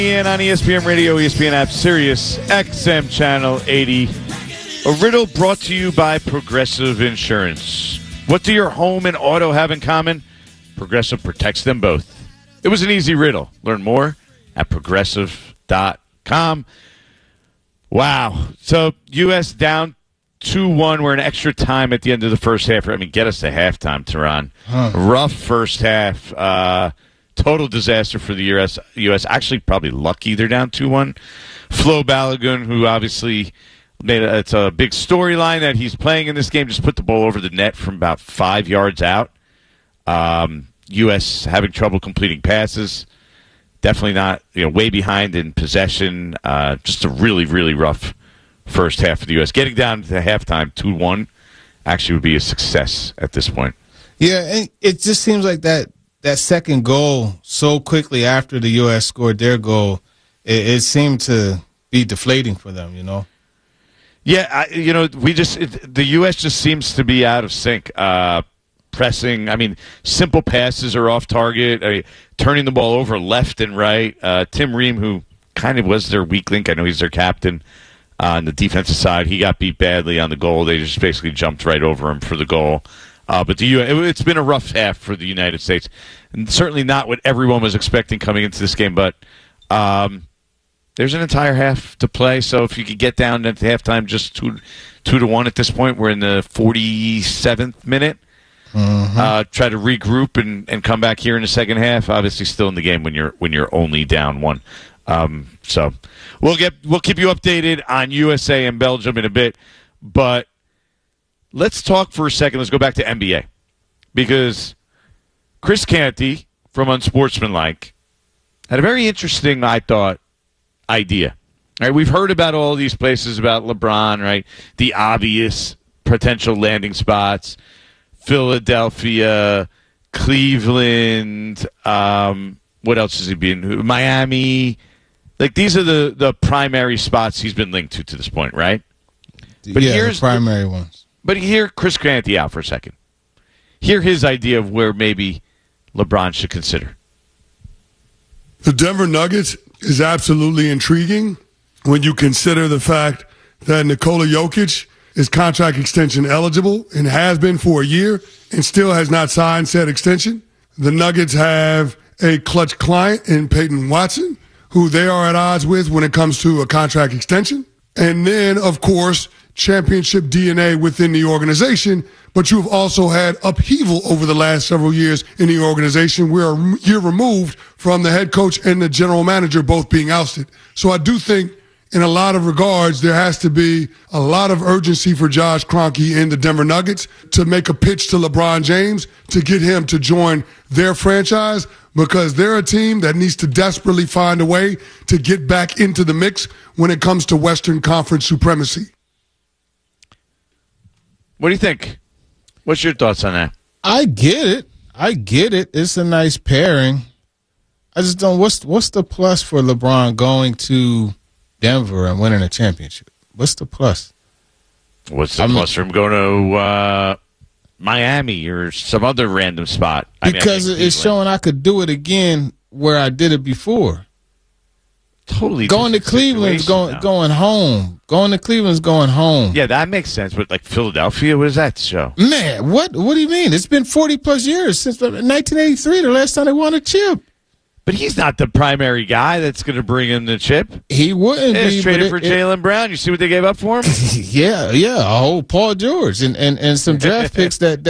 And on ESPN Radio, ESPN app, Sirius XM Channel 80. A riddle brought to you by Progressive Insurance. What do your home and auto have in common? Progressive protects them both. It was an easy riddle. Learn more at progressive.com. Wow. So, U.S. down 2-1. We're in extra time at the end of the first half. I mean, get us to halftime, Tehran. Rough first half. Total disaster for the U.S. Actually, probably lucky they're down 2-1. Flo Balogun, who obviously it's a big storyline that he's playing in this game, just put the ball over the net from about 5 yards out. U.S. having trouble completing passes. Definitely not way behind in possession. Just a really, really rough first half of the U.S. Getting down to halftime 2-1 actually would be a success at this point. Yeah, and it just seems like that second goal so quickly after the U.S. scored their goal, it seemed to be deflating for them, Yeah, the U.S. just seems to be out of sync. Pressing, simple passes are off target. Turning the ball over left and right. Tim Ream, who kind of was their weak link, I know he's their captain on the defensive side, he got beat badly on the goal. They just basically jumped right over him for the goal. But it's been a rough half for the United States, and certainly not what everyone was expecting coming into this game. But there's an entire half to play, so if you could get down at halftime just 2-1 at this point, we're in the 47th minute. Try to regroup and come back here in the second half. Obviously, still in the game when you're only down 1. So we'll keep you updated on USA and Belgium in a bit, but. Let's talk for a second. Let's go back to NBA. Because Chris Canty from Unsportsmanlike had a very interesting, I thought, idea. All right, we've heard about all these places about LeBron, right? The obvious potential landing spots. Philadelphia, Cleveland, what else has he been? Miami. Like, these are the primary spots he's been linked to this point, right? But here's the primary ones. But hear Chris Canty out for a second. Hear his idea of where maybe LeBron should consider. The Denver Nuggets is absolutely intriguing when you consider the fact that Nikola Jokic is contract extension eligible and has been for a year and still has not signed said extension. The Nuggets have a clutch client in Peyton Watson, who they are at odds with when it comes to a contract extension. And then, of course, championship DNA within the organization, but you've also had upheaval over the last several years in the organization. We're a year removed from the head coach and the general manager both being ousted. So I do think in a lot of regards, there has to be a lot of urgency for Josh Kroenke and the Denver Nuggets to make a pitch to LeBron James to get him to join their franchise, because they're a team that needs to desperately find a way to get back into the mix when it comes to Western Conference supremacy. What do you think? What's your thoughts on that? I get it. It's a nice pairing. I just don't. What's the plus for LeBron going to Denver and winning a championship? What's the plus? What's the plus for him going to Miami or some other random spot? Because it's showing I could do it again where I did it before. Totally. Going to Cleveland's going home. Going to Cleveland's going home. Yeah, that makes sense. But like Philadelphia, what does that show? Man, what do you mean? It's been 40-plus years since 1983, the last time they won a chip. But he's not the primary guy that's going to bring in the chip. He wouldn't be. He's traded for Jaylen Brown. You see what they gave up for him? Yeah, a whole Paul George and some draft picks that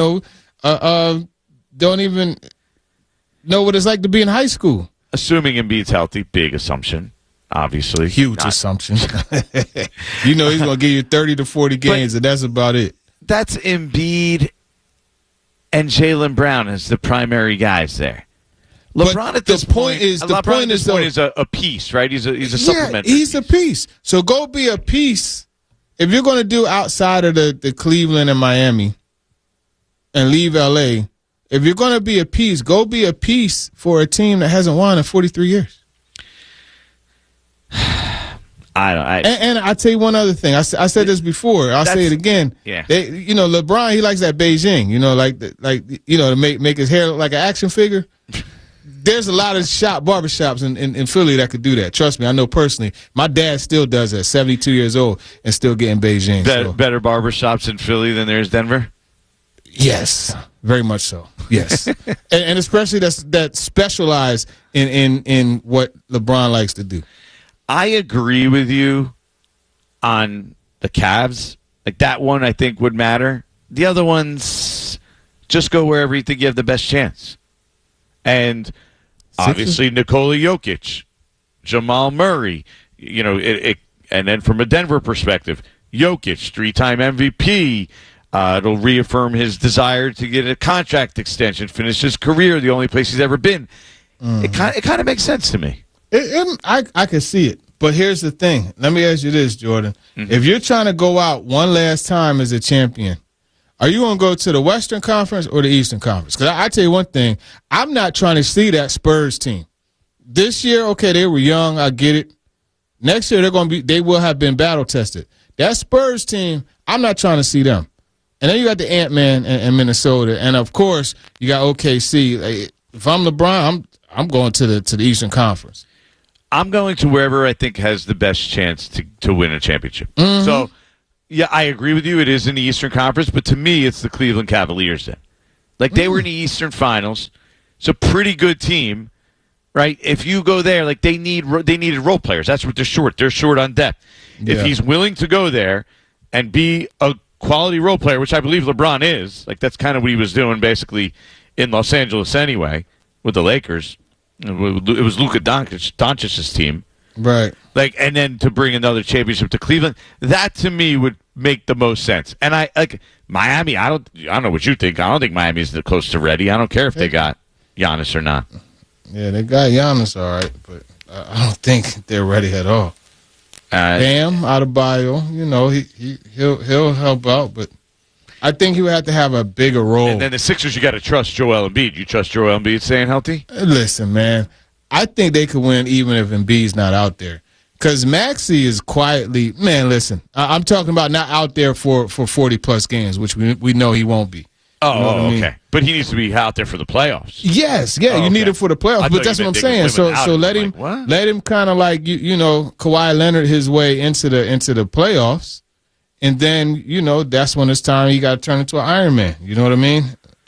don't even know what it's like to be in high school. Assuming Embiid's healthy, big assumption, obviously. Huge assumption. He's going to give you 30 to 40 games, and that's about it. That's Embiid and Jaylen Brown as the primary guys there. LeBron at this point is a piece, right? He's a supplementary. He's a piece. So go be a piece. If you're going to do outside of the Cleveland and Miami and leave L.A., if you're going to be a piece, go be a piece for a team that hasn't won in 43 years. And I'll tell you one other thing. I said this before. I'll say it again. Yeah. LeBron, he likes that Beijing, to make his hair look like an action figure. there's a lot of barbershops in Philly that could do that. Trust me, I know personally. My dad still does that, 72 years old, and still getting Beijing. Better barbershops in Philly than there's Denver? Yes, very much so. Yes. and especially that specialize in what LeBron likes to do. I agree with you on the Cavs. Like, that one I think would matter. The other ones, just go wherever you think you have the best chance. And obviously Nikola Jokic, Jamal Murray, and then from a Denver perspective, Jokic, 3-time MVP. It'll reaffirm his desire to get a contract extension, finish his career, the only place he's ever been. Mm-hmm. It kind of makes sense to me. I can see it. But here's the thing. Let me ask you this, Jordan. Mm-hmm. If you're trying to go out one last time as a champion, are you going to go to the Western Conference or the Eastern Conference? Because I tell you one thing, I'm not trying to see that Spurs team. This year, okay, they were young. I get it. Next year, they will have been battle tested. That Spurs team, I'm not trying to see them. And then you got the Ant-Man in Minnesota, and of course you got OKC. Like, if I'm LeBron, I'm going to the Eastern Conference. I'm going to wherever I think has the best chance to win a championship. Mm-hmm. So, yeah, I agree with you. It is in the Eastern Conference, but to me, it's the Cleveland Cavaliers then. Like, they were in the Eastern Finals. It's a pretty good team, right? If you go there, like, they needed role players. That's what they're short. They're short on depth. Yeah. If he's willing to go there and be a quality role player, which I believe LeBron is, like, that's kind of what he was doing basically in Los Angeles anyway with the Lakers. It was Luka Doncic's team. Right. Like, and then to bring another championship to Cleveland, that to me would make the most sense. And I like Miami. I don't know what you think. I don't think Miami's close to ready. I don't care if they got Giannis or not. Yeah, they got Giannis, all right, but I don't think they're ready at all. Bam, Adebayo, he'll help out, but I think he would have to have a bigger role. And then the Sixers, you got to trust Joel Embiid. You trust Joel Embiid staying healthy? Listen, man, I think they could win even if Embiid's not out there. Because Maxey is quietly, man, listen, I'm talking about not out there for 40-plus games, which we know he won't be. Oh, you know okay. But he needs to be out there for the playoffs. Yes, you need it for the playoffs. But that's what I'm saying. So let him kind of like Kawhi Leonard his way into the playoffs, and then that's when it's time he got to turn into an Iron Man. You know what I mean?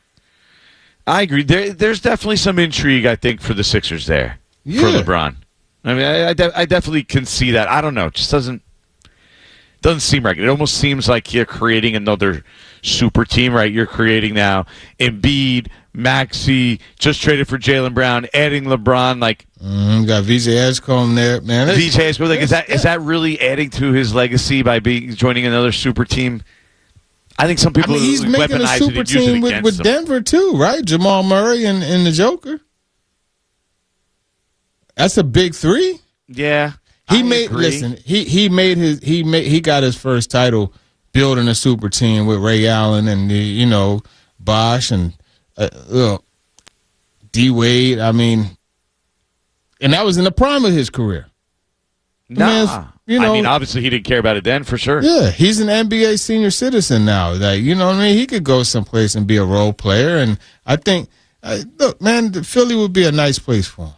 I agree. There's definitely some intrigue, I think, for the Sixers there for LeBron. I mean, I definitely can see that. I don't know. It just doesn't seem right. It almost seems like you're creating another super team, right? You're creating now Embiid, Maxey, just traded for Jaylen Brown, adding LeBron. Like, got VJ Edgecombe there, man. VJ Edgecombe, like, is that really adding to his legacy by joining another super team? I think some people he's making a super team with Denver too, right? Jamal Murray and the Joker. That's a big three. Yeah. He got his first title building a super team with Ray Allen and Bosh and D Wade. I mean, and that was in the prime of his career. I mean, obviously he didn't care about it then, for sure. Yeah, he's an NBA senior citizen now. Like, you know what I mean? He could go someplace and be a role player. And I think, look, man, Philly would be a nice place for him.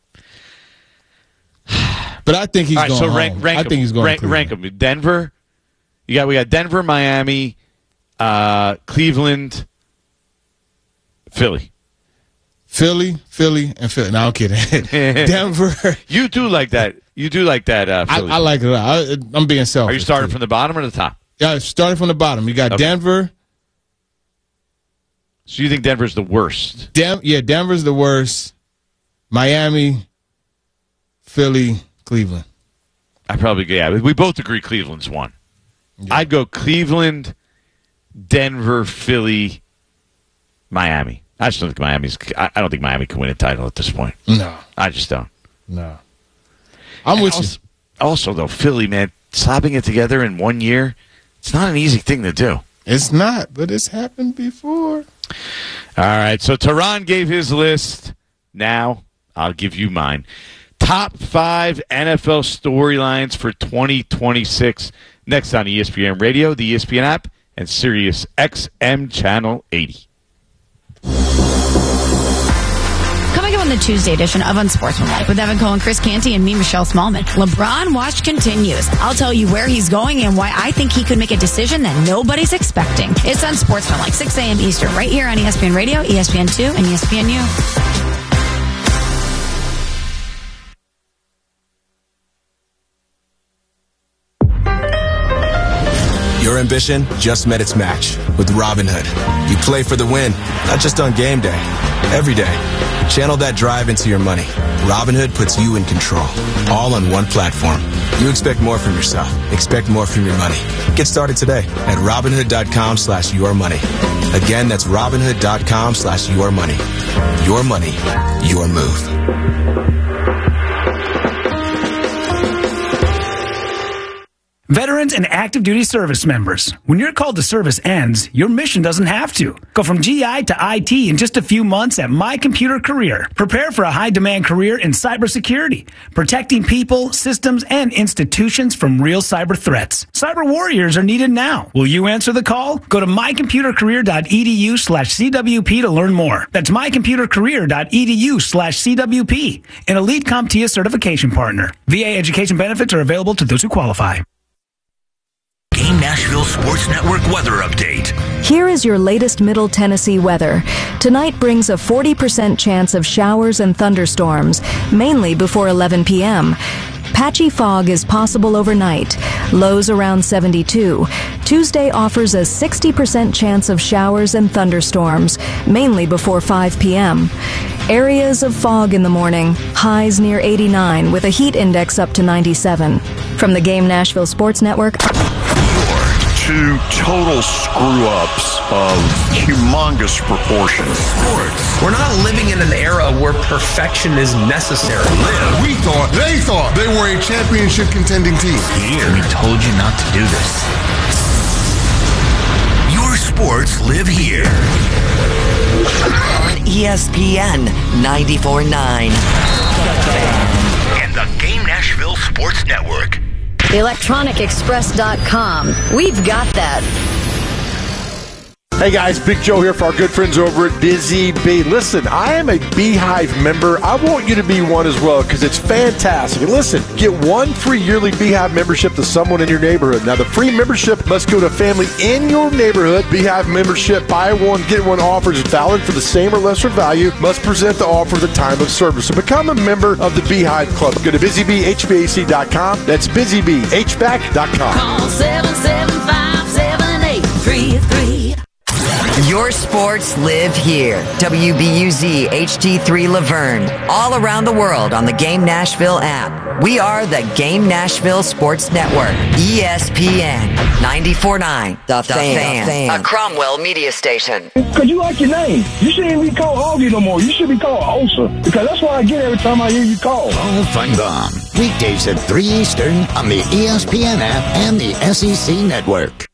But I think he's going so home. Rank I think he's going rank them. Denver. We got Denver, Miami, Cleveland, Philly. Philly, and Philly. No, I'm kidding. Denver. You do like that. Philly. I like it. I'm being selfish. Are you starting from the bottom or the top? Yeah, starting from the bottom. You got Denver. So you think Denver's the worst? Denver's the worst. Miami, Philly, Cleveland. We both agree Cleveland's one. Yeah. I'd go Cleveland, Denver, Philly, Miami. I just don't think I don't think Miami can win a title at this point. No. I just don't. No. I'm with you. Also, though, Philly, man, slapping it together in 1 year, it's not an easy thing to do. It's not, but it's happened before. All right, so Tehran gave his list. Now I'll give you mine. Top 5 NFL storylines for 2026. Next on ESPN Radio, the ESPN app, and Sirius XM Channel 80. Coming up on the Tuesday edition of Unsportsmanlike with Evan Cohen, Chris Canty, and me, Michelle Smallman. LeBron watch continues. I'll tell you where he's going and why I think he could make a decision that nobody's expecting. It's Unsportsmanlike, 6 a.m. Eastern, right here on ESPN Radio, ESPN2, and ESPNU. Your ambition just met its match with Robinhood. You play for the win, not just on game day, every day. Channel that drive into your money. Robinhood puts you in control, all on one platform. You expect more from yourself. Expect more from your money. Get started today at Robinhood.com/yourmoney. Again, that's Robinhood.com/yourmoney. Your money, your move. Veterans and active duty service members, when your call to service ends, your mission doesn't have to. Go from GI to IT in just a few months at My Computer Career. Prepare for a high-demand career in cybersecurity, protecting people, systems, and institutions from real cyber threats. Cyber warriors are needed now. Will you answer the call? Go to mycomputercareer.edu/CWP to learn more. That's mycomputercareer.edu/CWP, an elite CompTIA certification partner. VA education benefits are available to those who qualify. Game Nashville Sports Network weather update. Here is your latest Middle Tennessee weather. Tonight brings a 40% chance of showers and thunderstorms, mainly before 11 p.m. Patchy fog is possible overnight. Lows around 72. Tuesday offers a 60% chance of showers and thunderstorms, mainly before 5 p.m. Areas of fog in the morning. Highs near 89 with a heat index up to 97. From the Game Nashville Sports Network. Two total screw-ups of humongous proportions. Sports. We're not living in an era where perfection is necessary. They thought they were a championship contending team. Here, we told you not to do this. Your sports live here. On ESPN 94.9. And the Game Nashville Sports Network. ElectronicExpress.com. We've got that. Hey guys, Big Joe here for our good friends over at Busy Bee. Listen, I am a Beehive member. I want you to be one as well because it's fantastic. And listen, get one free yearly Beehive membership to someone in your neighborhood. Now, the free membership must go to a family in your neighborhood. Beehive membership, buy one, get one offer is valid for the same or lesser value. Must present the offer at the time of service. So become a member of the Beehive Club. Go to BusyBeeHVAC.com. That's BusyBeeHVAC.com. Call 775-7833. Your sports live here. WBUZ HD3 Laverne. All around the world on the Game Nashville app. We are the Game Nashville Sports Network. ESPN 94.9. The Fan. A Cromwell media station. Because you like your name. You shouldn't be called Augie no more. You should be called Osa. Because that's what I get every time I hear you call. Paul Feinbaum. Weekdays at 3 Eastern on the ESPN app and the SEC Network.